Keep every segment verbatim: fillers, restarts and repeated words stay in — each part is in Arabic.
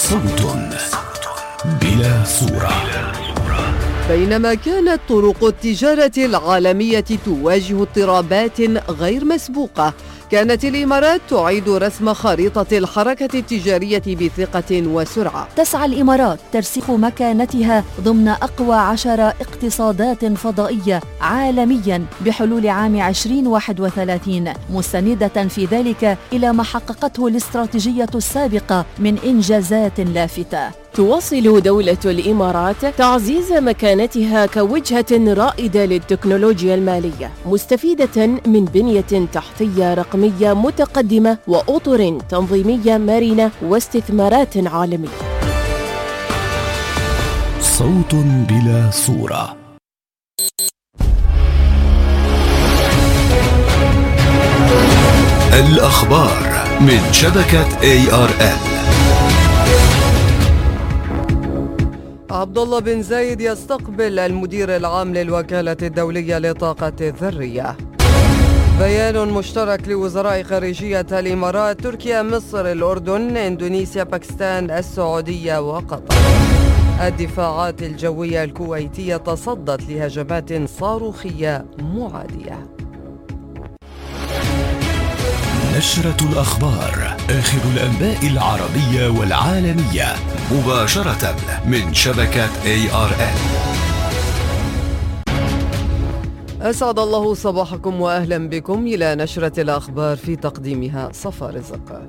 صوت بلا صورة. بينما كانت طرق التجارة العالمية تواجه اضطرابات غير مسبوقة، كانت الإمارات تعيد رسم خريطة الحركة التجارية بثقة وسرعة. تسعى الإمارات ترسيخ مكانتها ضمن أقوى عشر اقتصادات فضائية عالمياً بحلول عام عشرين واحد وثلاثين، مستندة في ذلك إلى ما حققته الاستراتيجية السابقة من إنجازات لافتة. تواصل دولة الإمارات تعزيز مكانتها كوجهة رائدة للتكنولوجيا المالية، مستفيدة من بنية تحتية رقمية متقدمة وأطر تنظيمية مرنة واستثمارات عالمية. صوت بلا صورة. الأخبار من شبكة إيه آر إل. عبد الله بن زايد يستقبل المدير العام للوكالة الدولية للطاقة الذرية. بيان مشترك لوزراء خارجية الإمارات، تركيا، مصر، الأردن، إندونيسيا، باكستان، السعودية وقطر. الدفاعات الجوية الكويتية تصدت لهجمات صاروخية معادية. نشرة الأخبار، آخر الأنباء العربية والعالمية، مباشرة من شبكة إيه آر إل. أسعد الله صباحكم وأهلا بكم إلى نشرة الأخبار، في تقديمها صفا رزق.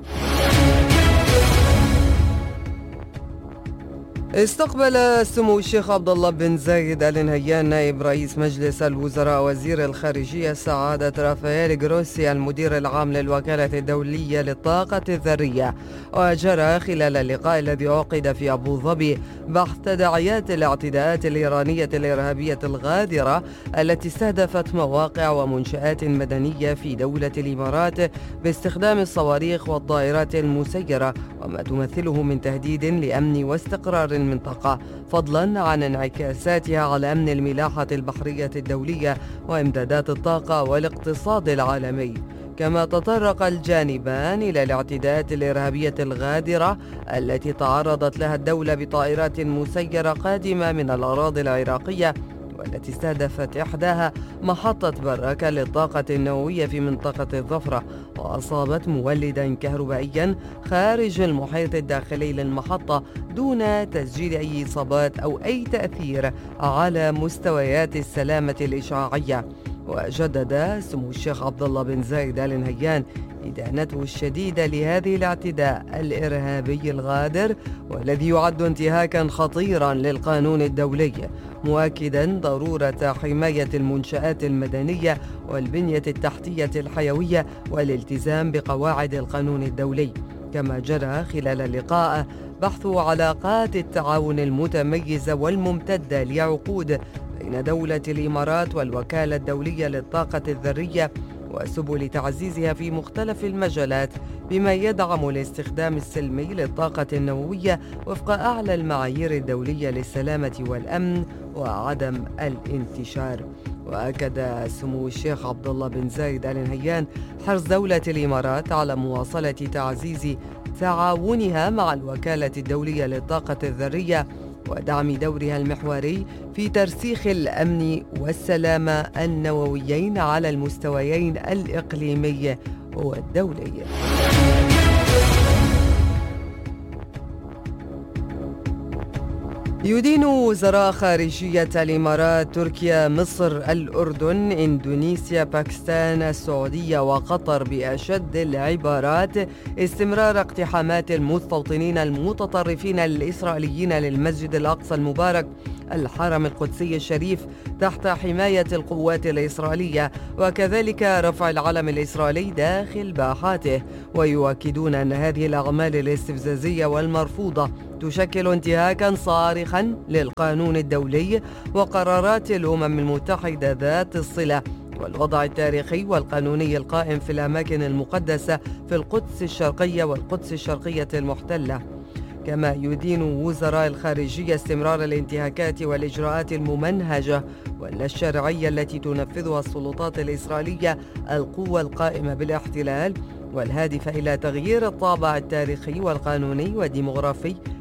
استقبل سمو الشيخ عبد الله بن زايد آل نهيان نائب رئيس مجلس الوزراء وزير الخارجية سعادة رافائيل جروسي المدير العام للوكالة الدولية للطاقة الذرية. وجرى خلال اللقاء الذي عقد في أبو ظبي بحث تداعيات الاعتداءات الإيرانية الإرهابية الغادرة التي استهدفت مواقع ومنشآت مدنية في دولة الإمارات باستخدام الصواريخ والطائرات المسيرة، وما تمثله من تهديد لأمن واستقرار المنطقة، فضلا عن انعكاساتها على أمن الملاحة البحرية الدولية وإمدادات الطاقة والاقتصاد العالمي. كما تطرق الجانبان إلى الاعتداءات الإرهابية الغادرة التي تعرضت لها الدولة بطائرات مسيرة قادمة من الأراضي العراقية، والتي استهدفت إحداها محطة براكة للطاقة النووية في منطقة الظفرة، وأصابت مولدا كهربائيا خارج المحيط الداخلي للمحطة دون تسجيل أي إصابات أو أي تأثير على مستويات السلامة الإشعاعية. وجدد سمو الشيخ عبد الله بن زايد آل نهيان إدانته الشديدة لهذه الاعتداء الإرهابي الغادر، والذي يعد انتهاكا خطيرا للقانون الدولي، مؤكدا ضرورة حماية المنشآت المدنية والبنية التحتية الحيوية والالتزام بقواعد القانون الدولي. كما جرى خلال اللقاء بحث علاقات التعاون المتميزة والممتدة لعقود بين دولة الإمارات والوكالة الدولية للطاقة الذرية وسبل تعزيزها في مختلف المجالات، بما يدعم الاستخدام السلمي للطاقة النووية وفق أعلى المعايير الدولية للسلامة والأمن وعدم الانتشار. وأكد سمو الشيخ عبد الله بن زايد آل نهيان حرص دولة الإمارات على مواصلة تعزيز تعاونها مع الوكالة الدولية للطاقة الذرية ودعم دورها المحوري في ترسيخ الأمن والسلامة النوويين على المستويين الإقليمي والدولي. يدين وزراء خارجية الإمارات، تركيا، مصر، الأردن، إندونيسيا، باكستان، السعودية وقطر بأشد العبارات استمرار اقتحامات المستوطنين المتطرفين الإسرائيليين للمسجد الأقصى المبارك الحرم القدسي الشريف تحت حماية القوات الإسرائيلية، وكذلك رفع العلم الإسرائيلي داخل باحاته، ويؤكدون أن هذه الأعمال الاستفزازية والمرفوضة تشكل انتهاكا صارخا للقانون الدولي وقرارات الأمم المتحدة ذات الصلة والوضع التاريخي والقانوني القائم في الأماكن المقدسة في القدس الشرقية والقدس الشرقية المحتلة. كما يدين وزراء الخارجية استمرار الانتهاكات والإجراءات الممنهجة واللا الشرعية التي تنفذها السلطات الإسرائيلية القوة القائمة بالاحتلال، والهادفة إلى تغيير الطابع التاريخي والقانوني والديمغرافي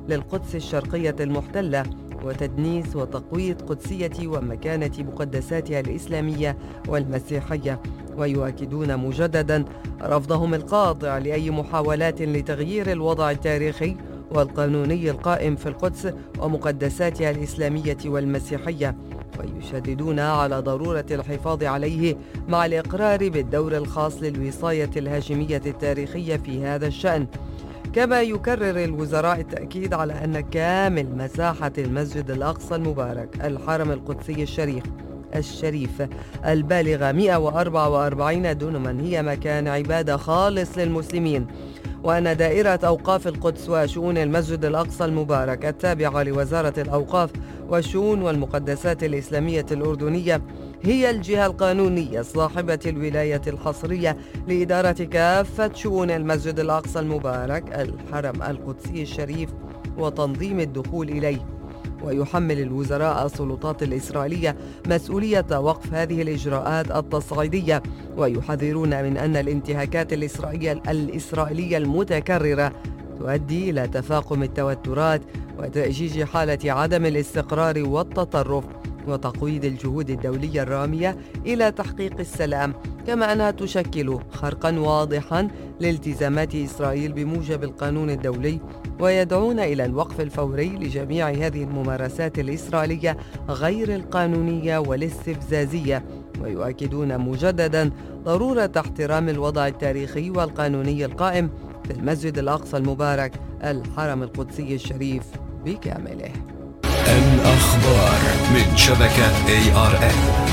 للقدس الشرقية المحتلة وتدنيس وتقويض قدسية ومكانة مقدساتها الإسلامية والمسيحية، ويؤكدون مجددا رفضهم القاطع لأي محاولات لتغيير الوضع التاريخي والقانوني القائم في القدس ومقدساتها الإسلامية والمسيحية، ويشددون على ضرورة الحفاظ عليه مع الإقرار بالدور الخاص للوصاية الهاشمية التاريخية في هذا الشأن. كما يكرر الوزراء التأكيد على أن كامل مساحة المسجد الأقصى المبارك الحرم القدسي الشريف الشريف البالغة مئة وأربعة وأربعين دونما هي مكان عبادة خالص للمسلمين، وأن دائرة أوقاف القدس وشؤون المسجد الأقصى المبارك التابعة لوزارة الأوقاف والشؤون والمقدسات الإسلامية الأردنية هي الجهة القانونية صاحبة الولاية الحصرية لإدارة كافة شؤون المسجد الأقصى المبارك الحرم القدسي الشريف وتنظيم الدخول إليه. ويحمل الوزراء السلطات الإسرائيلية مسؤولية وقف هذه الإجراءات التصعيدية، ويحذرون من أن الانتهاكات الإسرائيلية الإسرائيلية المتكررة تؤدي إلى تفاقم التوترات وتأجيج حالة عدم الاستقرار والتطرف وتقويض الجهود الدولية الرامية إلى تحقيق السلام، كما أنها تشكل خرقا واضحا لالتزامات إسرائيل بموجب القانون الدولي، ويدعون إلى الوقف الفوري لجميع هذه الممارسات الإسرائيلية غير القانونية والاستفزازية، ويؤكدون مجددا ضرورة احترام الوضع التاريخي والقانوني القائم في المسجد الأقصى المبارك الحرم القدسي الشريف بكامله. الأخبار من شبكة إيه آر إن.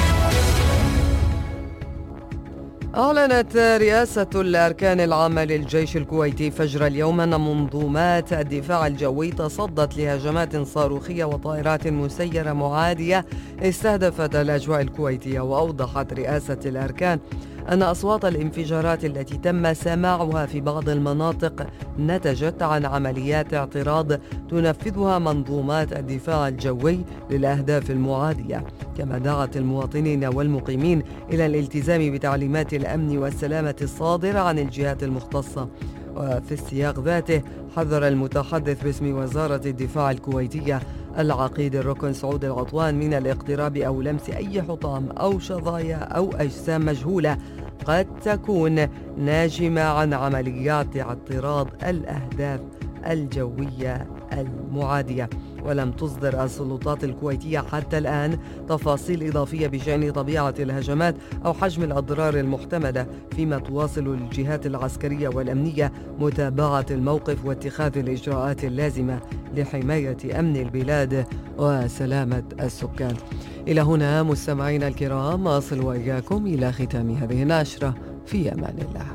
أعلنت رئاسة الأركان العامة للجيش الكويتي فجر اليوم أن منظومات الدفاع الجوي تصدت لهجمات صاروخية وطائرات مسيرة معادية استهدفت الأجواء الكويتية. وأوضحت رئاسة الأركان أن أصوات الانفجارات التي تم سماعها في بعض المناطق نتجت عن عمليات اعتراض تنفذها منظومات الدفاع الجوي للأهداف المعادية. كما دعت المواطنين والمقيمين إلى الالتزام بتعليمات الأمن والسلامة الصادرة عن الجهات المختصة. وفي السياق ذاته حذر المتحدث باسم وزارة الدفاع الكويتية العقيد الركن سعود العطوان من الاقتراب أو لمس أي حطام أو شظايا أو أجسام مجهولة قد تكون ناجمة عن عمليات اعتراض الأهداف الجوية المعادية. ولم تصدر السلطات الكويتية حتى الآن تفاصيل إضافية بشأن طبيعة الهجمات أو حجم الأضرار المحتملة، فيما تواصل الجهات العسكرية والأمنية متابعة الموقف واتخاذ الإجراءات اللازمة لحماية أمن البلاد وسلامة السكان. إلى هنا مستمعينا الكرام أصل وإياكم إلى ختام هذه النشرة، في أمان الله.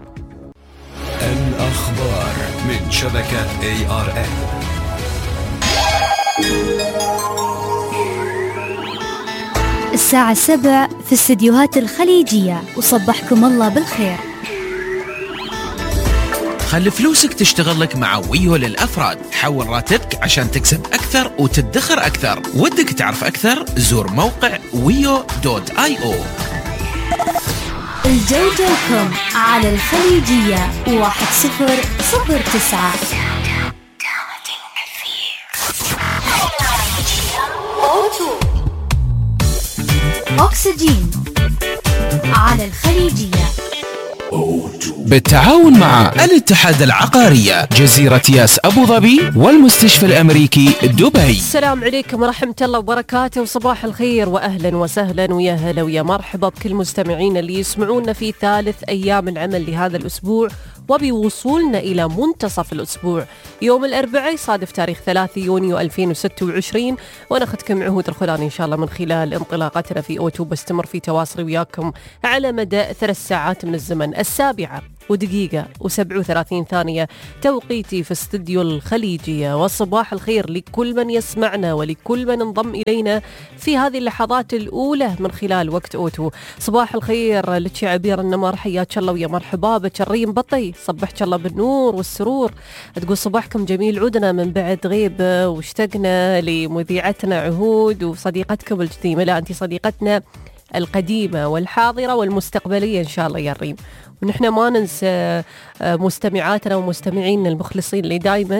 الأخبار من شبكة إيه آر إن. الساعة السبع في استديوهات الخليجية، وصبحكم الله بالخير. خلي فلوسك تشتغل لك مع ويو للأفراد. حول راتبك عشان تكسب أكثر وتدخر أكثر. ودك تعرف أكثر؟ زور موقع ويو دوت آي أو. الجوجوكم على الخليجية واحد صفر صفر تسعة. أكسجين على الخليجية بالتعاون مع الاتحاد العقارية جزيرة ياس أبو ظبي والمستشفى الأمريكي دبي. السلام عليكم ورحمة الله وبركاته، وصباح الخير وأهلا وسهلا ويا هلا ويا مرحبا بكل مستمعين اللي يسمعونا في ثالث أيام العمل لهذا الأسبوع وبوصولنا إلى منتصف الأسبوع. يوم الأربعاء صادف تاريخ ثلاثة يونيو ألفين وستة وعشرين، وناخذكم عهود الخلاني إن شاء الله من خلال انطلاقتنا في أوتو. بستمر في تواصلي وياكم على مدى ثلاث ساعات من الزمن. السابعة ودقيقة وسبع وثلاثين ثانية توقيتي في استديو الخليجية. وصباح الخير لكل من يسمعنا ولكل من انضم إلينا في هذه اللحظات الأولى من خلال وقت أوتو. صباح الخير لك يا عبير النمر، حياك الله ويا مرحبا بك. الريم بطي صبحك الله بالنور والسرور، تقول صباحكم جميل، عودنا من بعد غيبة واشتقنا لمذيعتنا عهود وصديقتكم القديمة. لا أنت صديقتنا القديمة والحاضرة والمستقبلية إن شاء الله يا الريم. ونحن ما ننسى مستمعاتنا ومستمعين المخلصين اللي دايما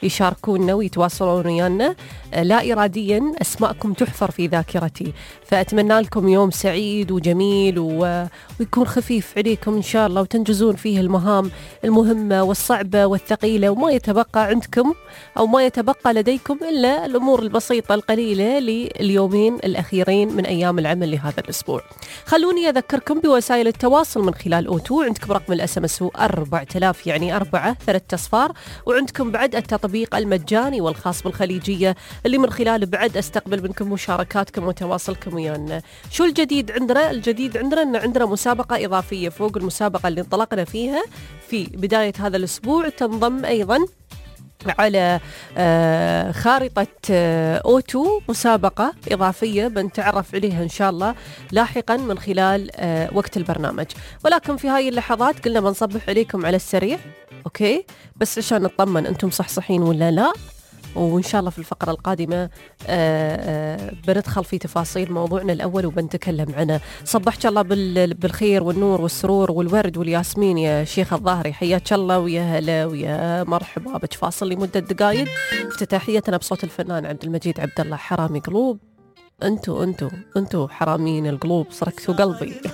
يشاركونا ويتواصلون ويانا لا إراديا أسماءكم تحفر في ذاكرتي. فأتمنى لكم يوم سعيد وجميل ويكون خفيف عليكم إن شاء الله، وتنجزون فيه المهام المهمة والصعبة والثقيلة، وما يتبقى عندكم أو ما يتبقى لديكم إلا الأمور البسيطة القليلة لليومين الأخيرين من أيام العمل لهذا الأسبوع. خلوني أذكركم بوسائل التواصل من خلال أوتو. عندكم رقم الأس ام اس أربعة آلاف يعني أربعة ثلاثة أصفار، وعندكم بعد التطبيق المجاني والخاص بالخليجية اللي من خلاله بعد أستقبل منكم مشاركاتكم وتواصلكم ويانا. شو الجديد عندنا؟ الجديد عندنا أن عندنا مسابقة إضافية فوق المسابقة اللي انطلقنا فيها في بداية هذا الأسبوع، تنضم أيضا على خارطة أوتو مسابقة إضافية بنتعرف عليها إن شاء الله لاحقا من خلال وقت البرنامج. ولكن في هاي اللحظات قلنا بنصبح عليكم على السريع، أوكي، بس عشان نطمن أنتم صحصحين ولا لا. وإن شاء الله في الفقرة القادمة آآ آآ بندخل في تفاصيل موضوعنا الأول وبنتكلم عنه. صبحك الله بالخير والنور والسرور والورد والياسمين يا شيخ الظاهري، حياك الله ويا هلا ويا مرحبا بك. فاصل لمدة دقائق، افتتاحيتنا بصوت الفنان عبد المجيد عبد الله، حرامي قلوب. انتو انتو انتو حرامين القلوب، سرقتوا قلبي.